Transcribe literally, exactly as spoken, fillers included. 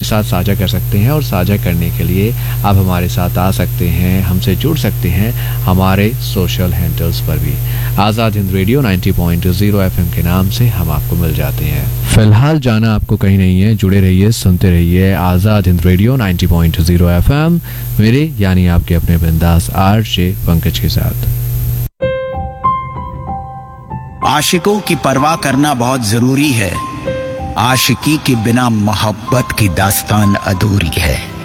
साथ साझा कर सकते हैं, और साझा करने के लिए आप हमारे साथ आ सकते हैं, हमसे जुड़ सकते हैं हमारे सोशल हैंडल्स पर भी। आज़ाद हिंद रेडियो नब्बे पॉइंट ज़ीरो एफएम के नाम से हम आपको मिल जाते हैं। फिलहाल जाना आपको कहीं नहीं है, जुड़े रहिए, सुनते रहिए आज़ाद हिंद रेडियो नब्बे पॉइंट ज़ीरो एफएम, मेरे यानी आपके अपने बिंदास आरजे पंकज के साथ। आशिकों की परवाह करना बहुत जरूरी है, आशिकी के बिना मोहब्बत की दास्तान अधूरी है।